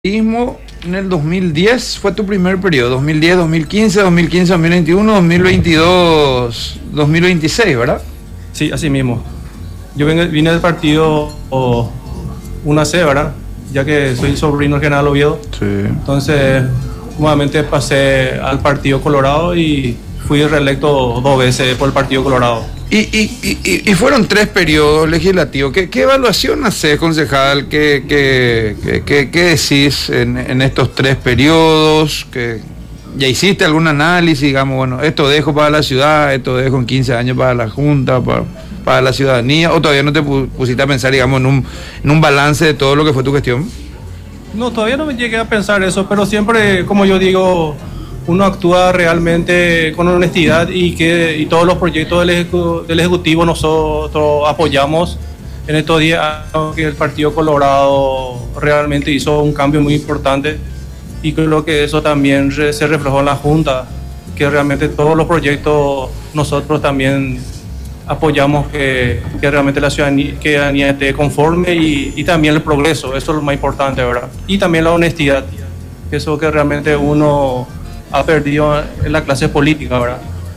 En el 2010 fue tu primer periodo, 2010, 2015, 2015, 2021, 2022, 2026, ¿verdad? Sí, así mismo. Yo vine del partido 1C, ¿verdad? Ya que soy sobrino del General Oviedo. Sí. Entonces, nuevamente pasé al Partido Colorado y fui reelecto 2 veces por el Partido Colorado. Y fueron 3 periodos legislativos. ¿Qué evaluación haces, concejal? ¿Qué decís en estos 3 periodos? ¿Ya hiciste algún análisis? Digamos, bueno, esto dejo para la ciudad, esto dejo en 15 años para la Junta, para la ciudadanía, o todavía no te pusiste a pensar, digamos, en un balance de todo lo que fue tu gestión? No, todavía no me llegué a pensar eso, pero siempre, como yo digo, uno actúa realmente con honestidad y todos los proyectos del Ejecutivo nosotros apoyamos. En estos días que el Partido Colorado realmente hizo un cambio muy importante y creo que eso también se reflejó en la Junta, que realmente todos los proyectos nosotros también apoyamos que realmente la ciudadanía esté conforme y también el progreso, eso es lo más importante, ¿verdad? Y también la honestidad, eso que realmente uno ha perdido en la clase política, ¿verdad?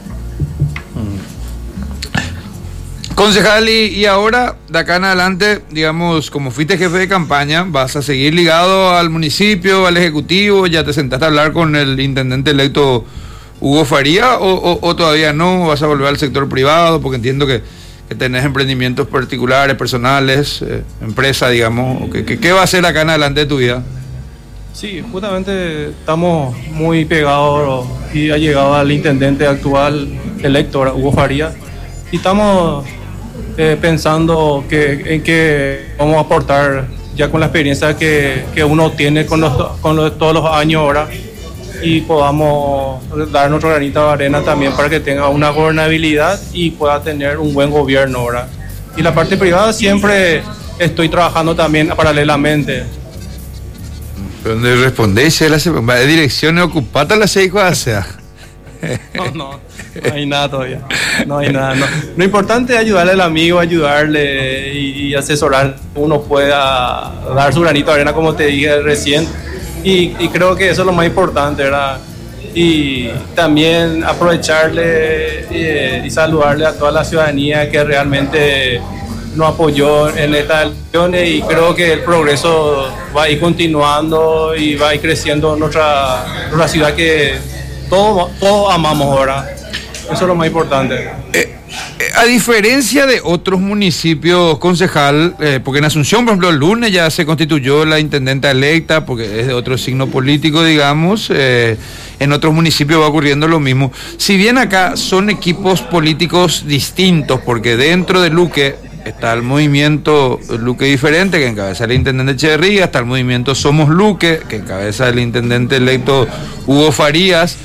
Concejal, y ahora, de acá en adelante, digamos, como fuiste jefe de campaña, ¿vas a seguir ligado al municipio, al ejecutivo? ¿Ya te sentaste a hablar con el intendente electo Hugo Faría o todavía no? ¿Vas a volver al sector privado? Porque entiendo que tenés emprendimientos particulares, personales, empresa, digamos. ¿Qué va a hacer acá en adelante de tu vida? Sí, justamente estamos muy pegados y ha llegado al intendente actual electo, Hugo Faría, y estamos pensando en qué vamos a aportar ya con la experiencia que uno tiene con todos los años ahora y podamos dar nuestro granito de arena también para que tenga una gobernabilidad y pueda tener un buen gobierno ahora. Y la parte privada siempre estoy trabajando también paralelamente. ¿Dónde respondéis? ¿De dirección ocupada la 6 cosas? No hay nada todavía. No hay nada. No. Lo importante es ayudarle al amigo, ayudarle y asesorar. Uno pueda dar su granito de arena, como te dije recién. Y creo que eso es lo más importante, ¿verdad? Y también aprovecharle y saludarle a toda la ciudadanía que realmente nos apoyó en estas elecciones y creo que el progreso va a ir continuando y va a ir creciendo nuestra ciudad que todos amamos ahora. Eso es lo más importante. A diferencia de otros municipios, concejal, porque en Asunción, por ejemplo, el lunes ya se constituyó la intendenta electa, porque es de otro signo político, digamos, en otros municipios va ocurriendo lo mismo. Si bien acá son equipos políticos distintos, porque dentro de Luque está el movimiento Luque Diferente, que encabeza el intendente Echeverría, está el movimiento Somos Luque, que encabeza el intendente electo Hugo Farías.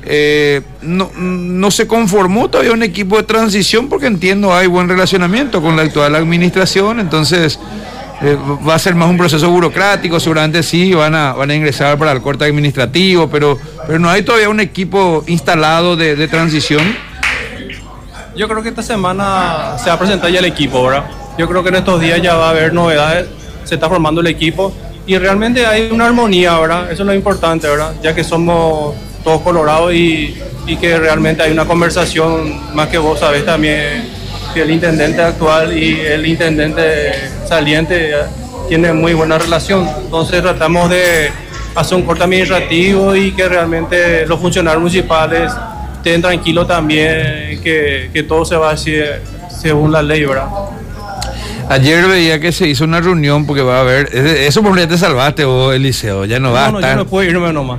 No se conformó todavía un equipo de transición porque entiendo hay buen relacionamiento con la actual administración, entonces va a ser más un proceso burocrático, seguramente sí van a ingresar para el corte administrativo, pero no hay todavía un equipo instalado de transición. Yo creo que esta semana se va a presentar ya el equipo, ¿verdad? Yo creo que en estos días ya va a haber novedades, se está formando el equipo y realmente hay una armonía, ¿verdad? Eso es lo importante, ¿verdad? Ya que somos todos colorados y que realmente hay una conversación, más que vos sabés también que el intendente actual y el intendente saliente tienen muy buena relación. Entonces tratamos de hacer un corte administrativo y que realmente los funcionarios municipales estén tranquilos también, que todo se va a hacer según la ley, ¿verdad? Ayer veía que se hizo una reunión porque va a haber, eso por ya te salvaste vos, Eliseo, ya no va a estar. No, yo no puedo irme nomás.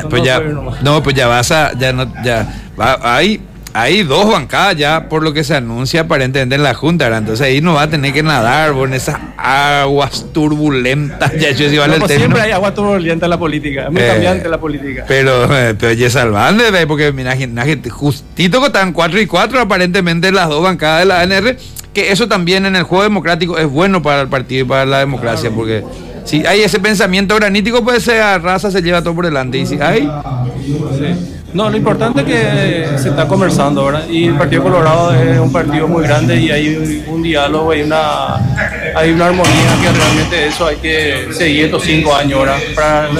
Hay 2 bancadas ya por lo que se anuncia aparentemente en la Junta, ¿verdad? Entonces ahí no va a tener que nadar en esas aguas turbulentas. Ya yo vale el término. Siempre hay agua turbulenta en la política, es muy cambiante la política. Pero ya salvando, porque mira, justito que están 4-4 aparentemente las 2 bancadas de la ANR, que eso también en el juego democrático es bueno para el partido y para la democracia, claro, porque Si hay ese pensamiento granítico, pues esa raza se lleva todo por delante. Y si hay... Sí. No, lo importante es que se está conversando, ¿verdad? Y el Partido Colorado es un partido muy grande y hay un diálogo, hay una armonía que realmente eso hay que seguir estos 5 años, ¿verdad? Para